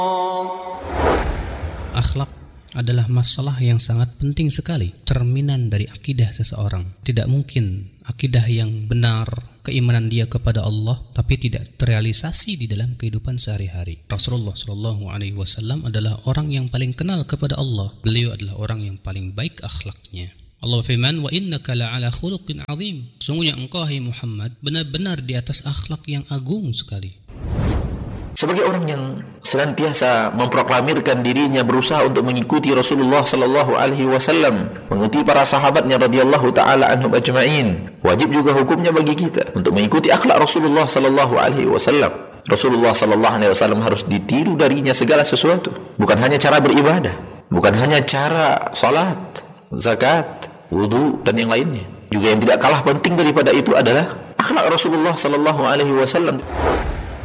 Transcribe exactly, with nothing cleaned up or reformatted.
Akhlak adalah masalah yang sangat penting sekali, cerminan dari akidah seseorang. Tidak mungkin akidah yang benar, keimanan dia kepada Allah, tapi tidak terrealisasi di dalam kehidupan sehari-hari. Rasulullah shallallahu alaihi wasallam adalah orang yang paling kenal kepada Allah. Beliau adalah orang yang paling baik akhlaknya. Allah firman, wa innaka la'ala khuluqin azim. Sungguhnya engkau, hai Muhammad, benar-benar di atas akhlak yang agung sekali. Sebagai orang yang senantiasa memproklamirkan dirinya berusaha untuk mengikuti Rasulullah sallallahu alaihi wasallam, mengikuti para sahabatnya radhiyallahu taala anhum ajma'in, wajib juga hukumnya bagi kita untuk mengikuti akhlak Rasulullah sallallahu alaihi wasallam. Rasulullah sallallahu alaihi wasallam harus ditiru darinya segala sesuatu, bukan hanya cara beribadah, bukan hanya cara salat, zakat, wudu dan yang lainnya. Juga yang tidak kalah penting daripada itu adalah akhlak Rasulullah sallallahu alaihi wasallam.